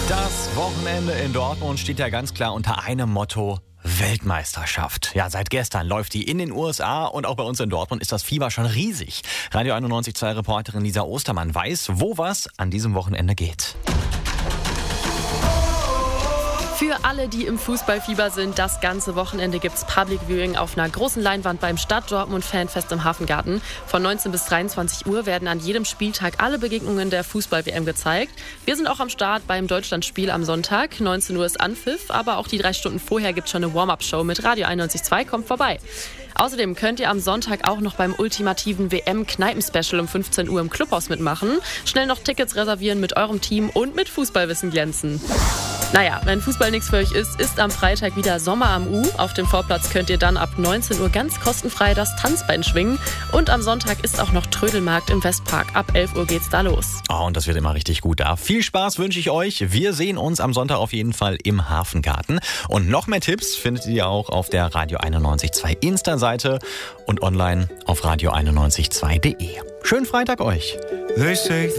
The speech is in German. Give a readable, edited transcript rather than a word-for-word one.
Das Wochenende in Dortmund steht ja ganz klar unter einem Motto: Weltmeisterschaft. Ja, seit gestern läuft die in den USA und auch bei uns in Dortmund ist das Fieber schon riesig. Radio 91.2 Reporterin Lisa Ostermann weiß, wo was an diesem Wochenende geht. Für alle, die im Fußballfieber sind, das ganze Wochenende gibt's Public Viewing auf einer großen Leinwand beim Stadt Dortmund Fanfest im Hafengarten. Von 19 bis 23 Uhr werden an jedem Spieltag alle Begegnungen der Fußball-WM gezeigt. Wir sind auch am Start beim Deutschlandspiel am Sonntag. 19 Uhr ist Anpfiff, aber auch die 3 Stunden vorher gibt's schon eine Warm-Up-Show mit Radio 91.2. Kommt vorbei. Außerdem könnt ihr am Sonntag auch noch beim ultimativen WM-Kneipen-Special um 15 Uhr im Clubhaus mitmachen. Schnell noch Tickets reservieren, mit eurem Team und mit Fußballwissen glänzen. Naja, wenn Fußball nichts für euch ist am Freitag wieder Sommer am U. Auf dem Vorplatz könnt ihr dann ab 19 Uhr ganz kostenfrei das Tanzbein schwingen. Und am Sonntag ist auch noch Trödelmarkt im Westpark. Ab 11 Uhr geht's da los. Oh, und das wird immer richtig gut da. Viel Spaß wünsche ich euch. Wir sehen uns am Sonntag auf jeden Fall im Hafengarten. Und noch mehr Tipps findet ihr auch auf der Radio 91.2 Insta-Seite und online auf radio91.2.de. Schönen Freitag euch.